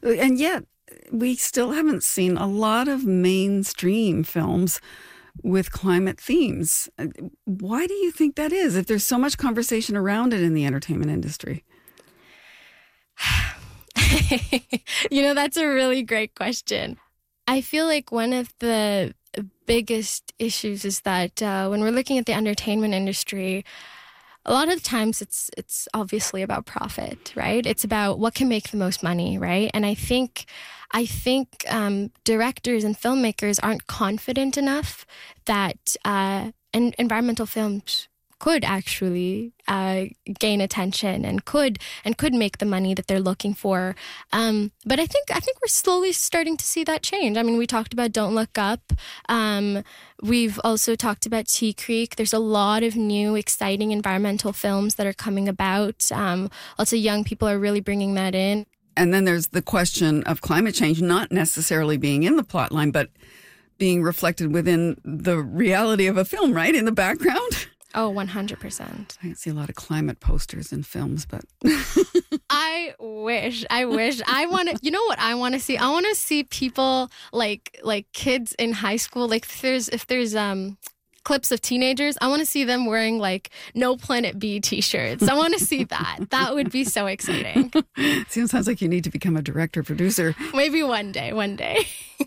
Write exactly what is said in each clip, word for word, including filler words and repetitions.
And yet, we still haven't seen a lot of mainstream films with climate themes. Why do you think that is, if there's so much conversation around it in the entertainment industry? You know, that's a really great question. I feel like one of the biggest issues is that uh, when we're looking at the entertainment industry, a lot of times it's it's obviously about profit, right? It's about what can make the most money, right? And I think I think um, directors and filmmakers aren't confident enough that uh, en- environmental films could actually uh, gain attention and could and could make the money that they're looking for. Um, but I think I think we're slowly starting to see that change. I mean, we talked about Don't Look Up. Um, we've also talked about Tea Creek. There's a lot of new, exciting environmental films that are coming about. Um, lots of young people are really bringing that in. And then there's the question of climate change not necessarily being in the plot line, but being reflected within the reality of a film, right? In the background. Oh, one hundred percent. I see a lot of climate posters in films, but... I wish, I wish. I want to, you know what I want to see? I want to see people like like kids in high school. Like if there's, if there's um clips of teenagers, I want to see them wearing like No Planet B t-shirts. I want to see that. That would be so exciting. Seems sounds like you need to become a director, producer. Maybe one day, one day.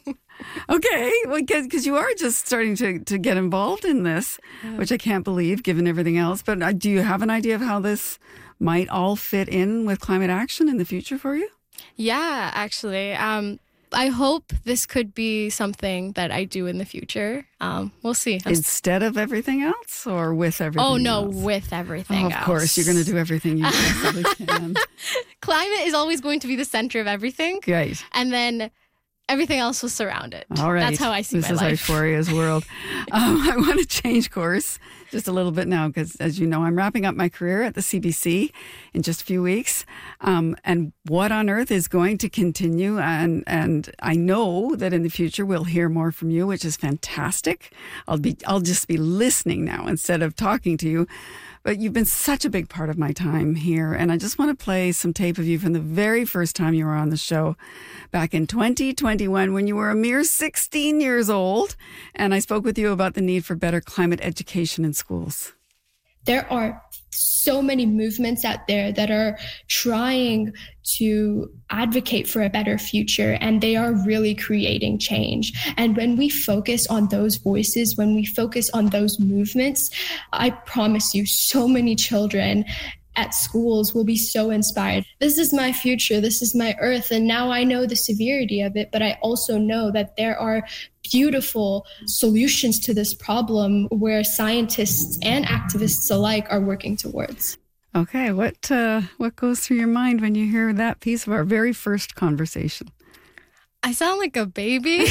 Okay, because you are just starting to, to get involved in this, which I can't believe given everything else. But uh, do you have an idea of how this might all fit in with climate action in the future for you? Yeah, actually. Um, I hope this could be something that I do in the future. Um, we'll see. I'm Instead of everything else or with everything Oh, no, else? with everything oh, of else. Of course, you're going to do everything you possibly can. Climate is always going to be the center of everything. Right. And then everything else will surround it. All right. That's how I see this my life. This is Aishwarya's world. um, I want to change course just a little bit now because, as you know, I'm wrapping up my career at the C B C in just a few weeks. Um, and what on earth is going to continue? And and I know that in the future we'll hear more from you, which is fantastic. I'll be I'll just be listening now instead of talking to you. But you've been such a big part of my time here. And I just want to play some tape of you from the very first time you were on the show back in twenty twenty-one when you were a mere sixteen years old. And I spoke with you about the need for better climate education in schools. There are so many movements out there that are trying to advocate for a better future, and they are really creating change. And when we focus on those voices, when we focus on those movements, I promise you, so many children at schools will be so inspired. This is my future. This is my earth. And now I know the severity of it, but I also know that there are beautiful solutions to this problem where scientists and activists alike are working towards. Okay, what uh, what goes through your mind when you hear that piece of our very first conversation? I sound like a baby.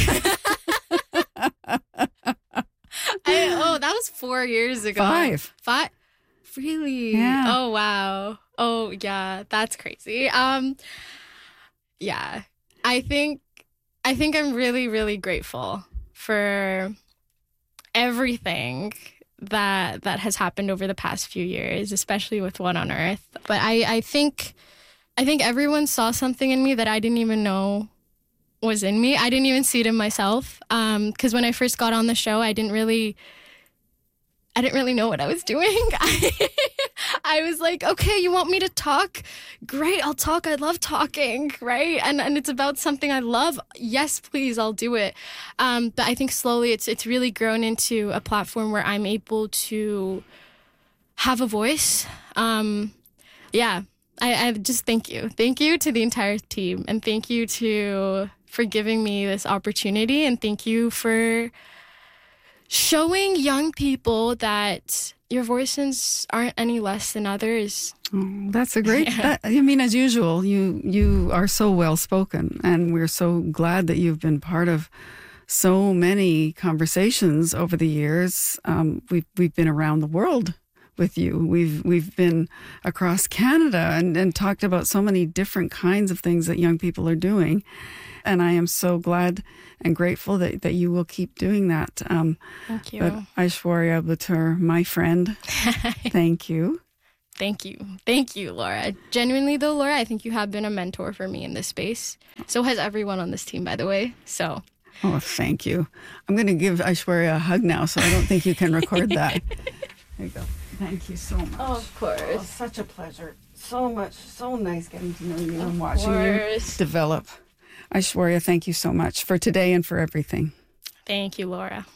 I, oh, that was four years ago. Five. Five? Really? Yeah. Oh, wow. Oh, yeah. That's crazy. Um, yeah. I think I think I'm really, really grateful for everything that that has happened over the past few years, especially with What on Earth. But I, I think I think everyone saw something in me that I didn't even know was in me. I didn't even see it in myself. Um, because when I first got on the show, I didn't really I didn't really know what I was doing. I, I was like, okay, you want me to talk? Great, I'll talk. I love talking, right? And and it's about something I love. Yes, please, I'll do it. Um, but I think slowly it's it's really grown into a platform where I'm able to have a voice. Um, yeah, I, I just thank you. Thank you to the entire team. And thank you to for giving me this opportunity. And thank you for showing young people that your voices aren't any less than others. Oh, that's a great, Yeah. that, I mean, as usual, you you are so well spoken, and we're so glad that you've been part of so many conversations over the years. Um, we've we've been around the world with you. We've we've been across Canada and, and talked about so many different kinds of things that young people are doing. And I am so glad and grateful that, that you will keep doing that. Um, Thank you. But Aishwarya Buttur, my friend, thank you. Thank you. Thank you, Laura. Genuinely, though, Laura, I think you have been a mentor for me in this space. So has everyone on this team, by the way. So. Oh, thank you. I'm going to give Aishwarya a hug now, so I don't think you can record that. There you go. Thank you so much. Oh, of course. Oh, such a pleasure. So much. So nice getting to know you of and watching course. you develop. Aishwarya, thank you so much for today and for everything. Thank you, Laura.